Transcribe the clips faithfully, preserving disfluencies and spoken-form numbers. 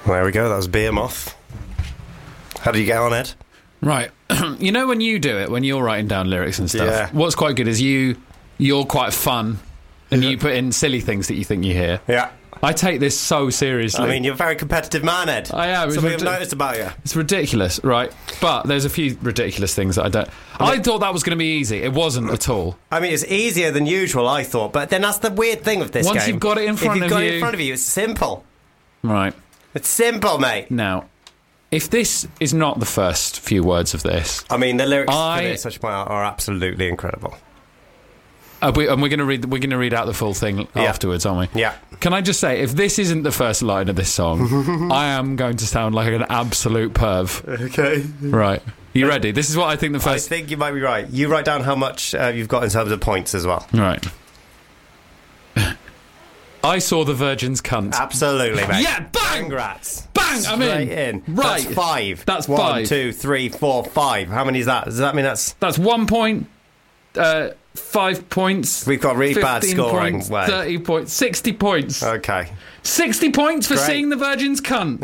Well, there we go. That was Behemoth. How did you get on, Ed? Right. You know when you do it, when you're writing down lyrics and stuff, Yeah. what's quite good is you, you're quite fun and Yeah. you put in silly things that you think you hear. Yeah. I take this so seriously. I mean, you're a very competitive man, Ed. I am. It's Something I've ridic- noticed about you. It's ridiculous, right? But there's a few ridiculous things that I don't... I thought that was going to be easy. It wasn't at all. I mean, it's easier than usual, I thought, but then that's the weird thing with this Once game. you've got it in front if you've of got it you- in front of you, it's simple. Right. It's simple, mate. Now, if this is not the first few words of this... I mean, the lyrics I- for this, such point are, are absolutely incredible. Uh, we, and we're going to read. We're going to read out the full thing Yeah. afterwards, aren't we? Yeah. Can I just say, if this isn't the first line of this song, I am going to sound like an absolute perv. Okay. Right. You ready? This is what I think the I first. think you might be right. You write down how much uh, you've got in terms of points as well. Right. I saw the Virgin's cunt. Absolutely, mate. Yeah, bang! Congrats. Bang! I'm in. Straight in. Right. That's five. That's One, five. two, three, four, five. How many is that? Does that mean that's... That's one point. Uh, five points. We've got really bad fifteen scoring. Points, Way. Thirty points. Sixty points. Okay. Sixty points for Great. seeing the Virgin's cunt.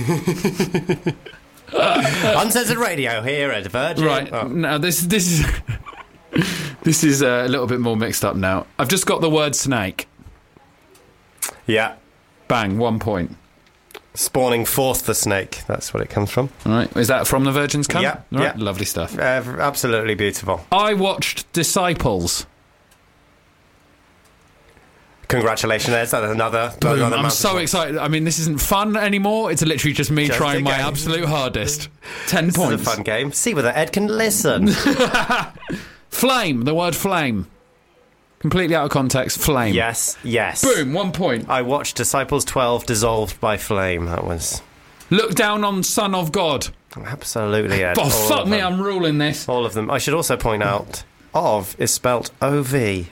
Uncensored radio here at Virgin. Right. Oh. Now this this is this is uh, a little bit more mixed up now. I've just got the word snake. Yeah. Bang. One point. Spawning forth the snake. That's what it comes from. All right. Is that from the Virgin's cunt? Yeah, All right. yeah. Lovely stuff. Uh, absolutely beautiful. I watched Disciples. Congratulations, Ed. That's another. Boom. another I'm mountain so point. excited. I mean, this isn't fun anymore. It's literally just me Just trying a my game. absolute hardest. Ten This points. is a fun game. See whether Ed can listen. Flame. The word flame. Completely out of context. Flame. Yes, yes. Boom. One point. I watched Disciples twelve dissolved by flame. That was Look down on Son of God. absolutely Ed. Oh, All fuck of me. them. I'm ruling this. All of them. I should also point out, of is spelt O V.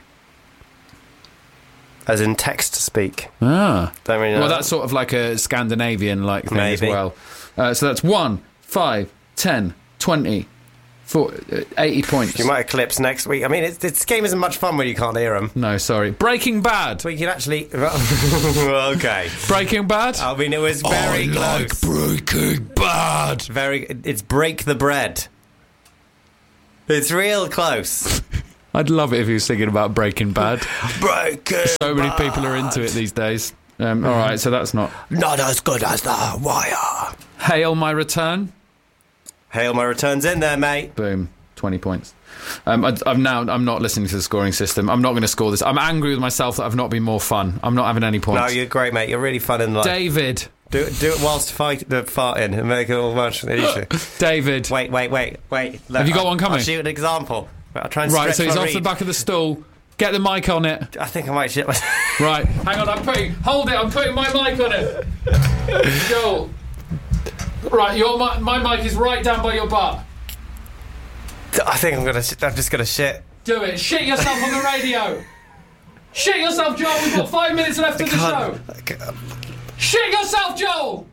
As in text speak. Ah. Don't really know Well, that. that's sort of like a Scandinavian-like thing as Maybe. well. Uh, so that's one, five, ten, twenty, four, uh, eighty points. You might eclipse next week. I mean, it's, this game isn't much fun when you can't hear them. No, sorry. Breaking Bad. So you can actually... okay. Breaking Bad. I mean, it was very close. Breaking Bad. Very... It's break the bread. It's real close. I'd love it if he was singing about Breaking Bad. Breaking So many Bad. people are into it these days. Um, all right, so that's not. Not as good as The Wire. Hail My Return. Hail my returns in there, mate. Boom. twenty points. Um, I, I'm now. I'm not listening to the scoring system. I'm not going to score this. I'm angry with myself that I've not been more fun. I'm not having any No, points. you're great, mate. You're really fun in life. David. Do it, do it whilst fight the farting and make it all much easier. David. Wait, wait, wait, wait. Look, Have you got I'll, one coming? I'll shoot an example. I'll try and Right, stretch so he's my off the read. back of the stool. Get the mic on it. I think I might shit myself. Right, hang on, I'm putting... Hold it, I'm putting my mic on it. Joel. Right, your mi- my mic is right down by your butt. I think I'm gonna. I'm just gonna shit. Do it. Shit yourself on the radio. Shit yourself, Joel. We've got five minutes left of the show. I can't- Shit yourself, Joel.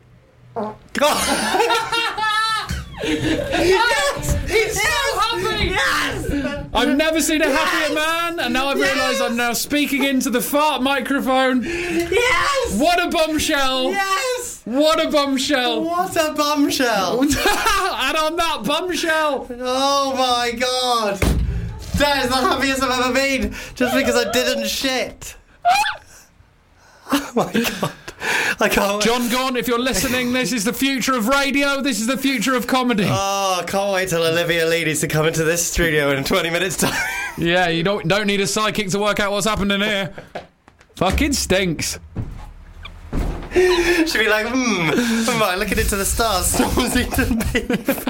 Yes! He's so happy. Yes! I've never seen a happier man, and now I've realised I'm now speaking into the fart microphone. Yes! What a bombshell! Yes! What a bombshell! What a bombshell! And on that bombshell, Oh my god! That is the happiest I've ever been, just because I didn't shit. Oh my god! I can't. Wait. John Gaunt, if you're listening, this is the future of radio. This is the future of comedy. Oh, I can't wait till Olivia Lee needs to come into this studio in twenty minutes' time. Yeah, you don't don't need a psychic to work out what's happening here. Fucking stinks. She'd be like, hmm, am I looking into the stars? Storm's eaten beef.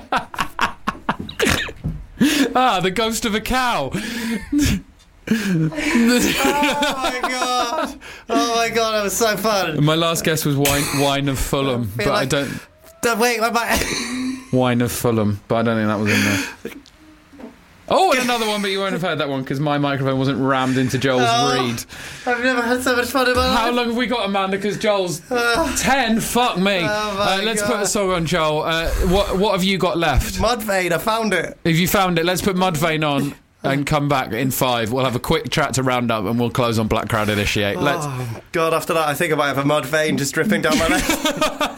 Ah, the ghost of a cow. Oh my god! Oh my god, that was so fun. My last guess was wine, wine of Fulham, but I like- don't. Uh, Wait, what about? Wine of Fulham, but I don't think that was in there. Oh, and another one, but you won't have heard that one because my microphone wasn't rammed into Joel's Oh. reed. I've never had so much fun in my life. How long have we got, Amanda? Because Joel's ten. Fuck me. Oh my uh, let's God. put a song on, Joel. Uh, what what have you got left? Mudvayne, I found it. If you found it, let's put Mudvayne on and come back in five. We'll have a quick chat to round up and we'll close on Black Crowd Initiate. Let's. Oh god, after that I think I might have a Mudvayne just dripping down my leg.